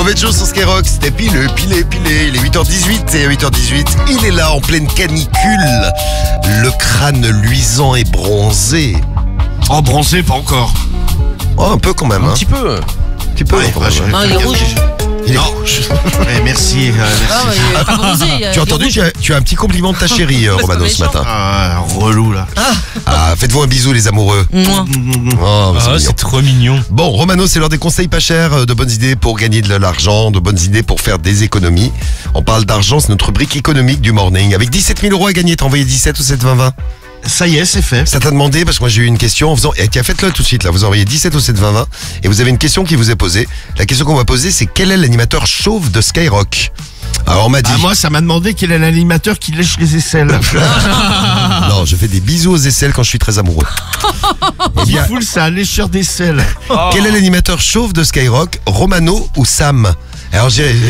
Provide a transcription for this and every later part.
Mauvais chose sur Skyrock, c'était pilé. Il est 8h18 et à 8h18, il est là en pleine canicule. Le crâne luisant et bronzé. Oh, bronzé, pas encore. Oh, un peu quand même. Un petit peu. Ouais, Non, il est rouge. Il est Non. rouge. Merci. Ah, ouais, il est pas bronzé. Tu as entendu, tu as un petit compliment de ta chérie, Romano, ce matin. Relou, là. Faites-vous un bisou, les amoureux. Moi. Oh, c'est mignon. c'est trop mignon. Bon, Romano, c'est l'heure des conseils pas chers, de bonnes idées pour gagner de l'argent, de bonnes idées pour faire des économies. On parle d'argent, c'est notre rubrique économique du morning. Avec 17 000 euros à gagner, t'as envoyé 17 ou 7 20 20. Ça y est, c'est fait. Ça t'a demandé, parce que moi j'ai eu une question en faisant... Et tiens, faites-le tout de suite, là. Vous envoyez 17 ou 7 20 20 et vous avez une question qui vous est posée. La question qu'on va poser, c'est quel est l'animateur chauve de Skyrock? Alors on m'a dit... moi, ça m'a demandé quel est l'animateur qui lèche les aisselles. Non, je fais des bisous aux aisselles quand je suis très amoureux. Eh bien, Full, c'est un lécheur d'aisselles. quel est l'animateur chauve de Skyrock? Romano ou Sam? Alors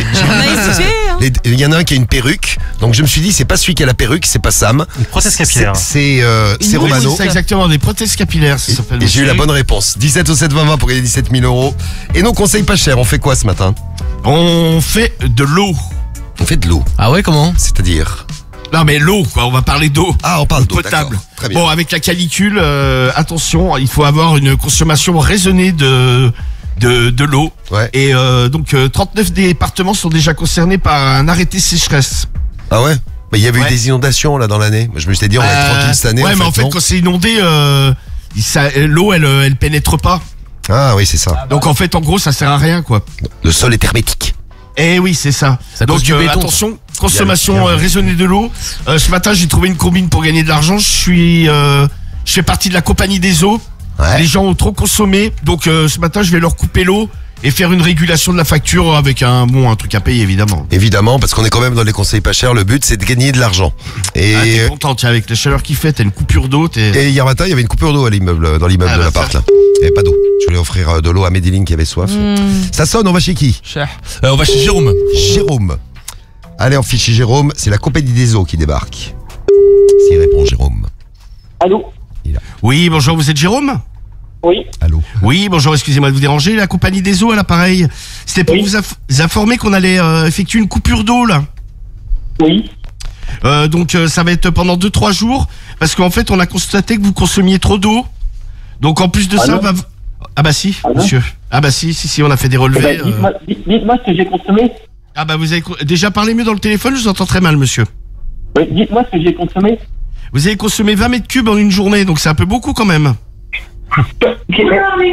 il y en a un qui a une perruque, donc je me suis dit c'est pas celui qui a la perruque, c'est pas Sam. Une prothèse capillaire. C'est Romano. C'est exactement des prothèses capillaires, ça s'appelle. Et j'ai eu la bonne réponse. 17 au 7 20 20 pour gagner 17 000 euros. Et nos conseils pas chers, on fait quoi ce matin? On fait de l'eau. On fait de l'eau. Ah ouais, comment? C'est-à-dire? Non, mais l'eau, quoi. On va parler d'eau. Ah, on parle d'eau, potable. d'accord. Très bien. Bon, avec la canicule, attention, il faut avoir une consommation raisonnée de l'eau. Ouais. Et donc 39 départements sont déjà concernés par un arrêté sécheresse. Ah ouais? Bah, il y avait eu Ouais. des inondations là dans l'année. Je me suis dit on va être tranquille cette année. Ouais, mais en fait, non. quand c'est inondé, l'eau, elle pénètre pas. Ah oui, c'est ça. Donc en fait, en gros, ça sert à rien, quoi. Le sol est hermétique. Eh oui, c'est ça. Ça cause Donc du béton. attention, consommation Bien. raisonnée de l'eau. Ce matin, j'ai trouvé une combine pour gagner de l'argent. Je fais partie de la compagnie des eaux. Ouais. Les gens ont trop consommé, donc ce matin, je vais leur couper l'eau et faire une régulation de la facture avec un truc à payer, évidemment. Évidemment, parce qu'on est quand même dans les conseils pas chers. Le but, c'est de gagner de l'argent. Et, T'es content, tiens, avec la chaleur qu'il fait, t'as une coupure d'eau, et hier matin, il y avait une coupure d'eau à l'immeuble, dans l'immeuble Ah, de bah, l'appart. ça. Là. Il n'y avait pas d'eau. Je voulais offrir de l'eau à Médeline qui avait soif. Ça sonne, on va chez qui? Cher. On va chez Jérôme. Jérôme. Allez, on fiche chez Jérôme. C'est la compagnie des eaux qui débarque. S'il répond, Jérôme. Allô? Oui, bonjour, vous êtes Jérôme? Oui, Allô? Oui, bonjour, excusez-moi de vous déranger, la compagnie des eaux à l'appareil. C'était pour Oui. vous informer qu'on allait effectuer une coupure d'eau, là. oui. Donc ça va être pendant 2-3 jours, parce qu'en fait, on a constaté que vous consommiez trop d'eau. Donc en plus de Ah ça, non. Ah bah si, Ah non. monsieur. Ah bah si, on a fait des Eh relevés. ben, dites-moi ce que j'ai consommé. Ah bah vous avez déjà parlé mieux dans le téléphone, je vous entends très mal, monsieur. Oui, dites-moi ce que j'ai consommé. Vous avez consommé 20 mètres cubes en une journée, donc c'est un peu beaucoup quand même. Eh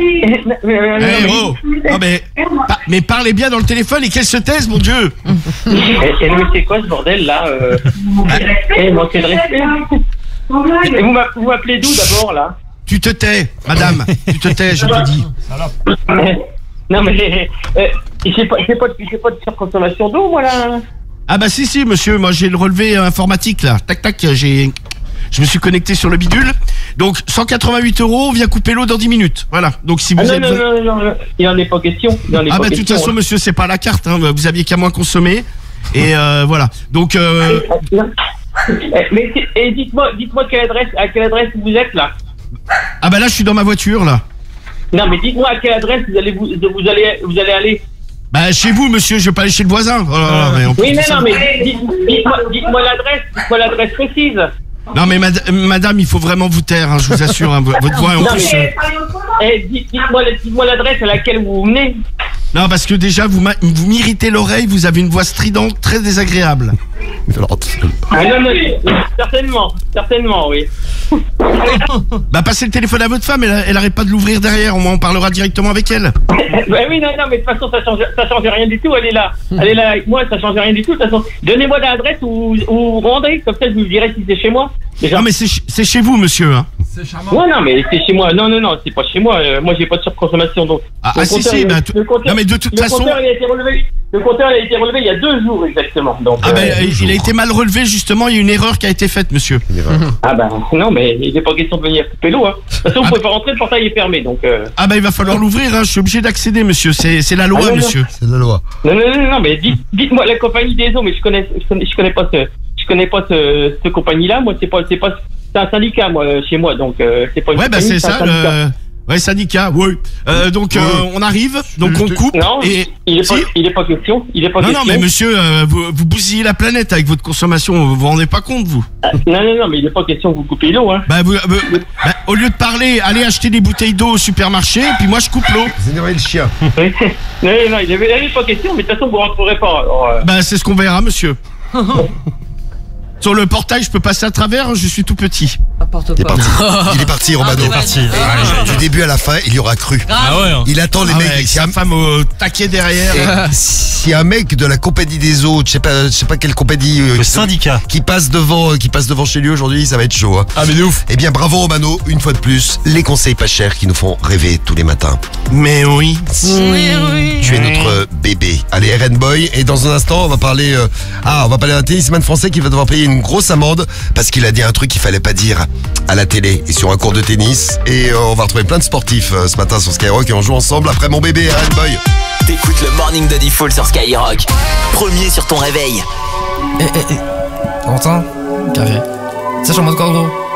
oh Ah, mais parlez bien dans le téléphone et qu'elle se taise, mon Dieu. Et mais c'est quoi ce bordel là manquez de respect. Et vous m'appelez d'où d'abord là? Tu te tais, madame, tu te tais, je te dis. Non mais j'ai pas de surconsommation d'eau moi là. Ah bah si, monsieur, moi j'ai le relevé informatique là. Tac, je me suis connecté sur le bidule. Donc 188 €, on vient couper l'eau dans 10 minutes. Voilà. Donc si vous avez besoin... non, il en est pas question. Ah bah de toute façon, monsieur, c'est pas à la carte, hein. Vous aviez qu'à moins consommer. Et voilà. Donc Mais dites-moi à quelle adresse vous êtes là? ah bah là je suis dans ma voiture là. Non mais dites-moi à quelle adresse vous allez aller. Bah chez vous, monsieur, je vais pas aller chez le voisin. Oh là là, mais on peut Oui, dire ça. non, mais dites-moi l'adresse précise. Non mais madame, il faut vraiment vous taire, hein, je vous assure, hein, votre voix est en Non, plus. mais dites-moi l'adresse à laquelle vous venez. Non, parce que déjà vous m'irritez l'oreille, vous avez une voix stridente très désagréable. Ah, non, certainement, oui. Bah passez le téléphone à votre femme, elle arrête pas de l'ouvrir derrière, au moins on parlera directement avec elle. Bah oui, non, mais de toute façon ça change rien du tout. Elle est là avec moi, ça change rien du tout. De toute façon, donnez-moi l'adresse où vous rendez, comme ça je vous dirai si c'est chez moi. Déjà. Non mais c'est chez vous, monsieur, hein. Ouais, non, mais c'est chez moi. Non, c'est pas chez moi. Moi, j'ai pas de surconsommation d'eau. Ah si, bah non mais de toute façon... Le compteur a été relevé il y a 2 jours exactement. Donc, Ah ben il a été mal relevé justement, il y a une erreur qui a été faite, monsieur. Ah bah non, mais il n'est pas question de venir couper l'eau. Hein. De toute façon, vous pouvez pas rentrer, le portail est fermé. Donc, Ah bah il va falloir l'ouvrir, hein. Je suis obligé d'accéder, monsieur, c'est la loi, non, monsieur. C'est la loi. Non, mais dites-moi la compagnie des eaux, mais je connais pas cette compagnie-là. Moi, c'est un syndicat, moi, chez moi, donc c'est pas une Ouais bah compagnie, c'est un ça, syndicat. Ouais, syndicat, oui. Donc on arrive, donc on coupe. Non, et il est Si. pas question. Non, mais monsieur, vous bousillez la planète avec votre consommation, vous vous rendez pas compte, vous? Non, mais il n'est pas question que vous coupez l'eau, hein. Au lieu de parler, allez acheter des bouteilles d'eau au supermarché, puis moi je coupe l'eau. Vous énervez le chien. non, il n'est pas question, mais de toute façon, vous ne rentrerez pas. Alors, C'est ce qu'on verra, monsieur. Sur le portail, je peux passer à travers, je suis tout petit. N'importe Il est quoi. parti. Il est parti, Romano. Il est parti. Du début à la fin, il y aura cru. Ah ouais. Hein. Il attend les mecs. Avec Si un, sa femme au taquet derrière. si un mec de la compagnie des eaux, je sais pas quelle compagnie, Le syndicat. qui passe devant chez lui aujourd'hui, ça va être chaud. Hein. Ah mais de ouf. Eh bien, bravo Romano, une fois de plus, les conseils pas chers qui nous font rêver tous les matins. Mais oui. Tu es notre bébé. Allez, RN Boy. Et dans un instant, on va parler d'un tennisman français qui va devoir payer une grosse amende parce qu'il a dit un truc qu'il fallait pas dire à la télé et sur un cours de tennis. Et on va retrouver plein de sportifs ce matin sur Skyrock et on joue ensemble après mon bébé RN Boy. T'écoutes le Morning de Diffoul sur Skyrock. Premier sur ton réveil. T'entends? Carré. Ça, j'en mode quoi, gros?